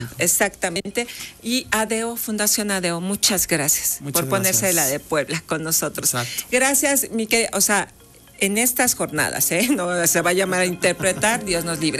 Exactamente. Y ADEO, Fundación ADEO, muchas gracias por ponerse la de Puebla con nosotros. Exacto. Gracias, mi querida, o sea, en estas jornadas, no se va a llamar a interpretar, Dios nos libre.